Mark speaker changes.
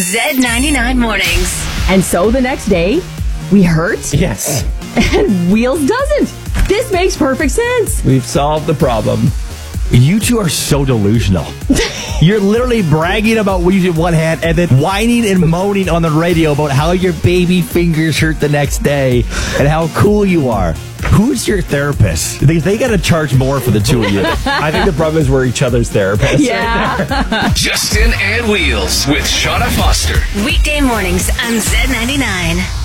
Speaker 1: Z99 Mornings.
Speaker 2: And so the next day, we hurt.
Speaker 3: Yes.
Speaker 2: And Wheels doesn't. This makes perfect sense.
Speaker 3: We've solved the problem.
Speaker 4: You two are so delusional. You're literally bragging about using one hand and then whining and moaning on the radio about how your baby fingers hurt the next day and how cool you are. Who's your therapist? They got to charge more for the two of you.
Speaker 3: I think the problem is we're each other's therapists.
Speaker 2: Yeah.
Speaker 5: Justin and Wheels with Shauna Foster.
Speaker 1: Weekday mornings on Z99.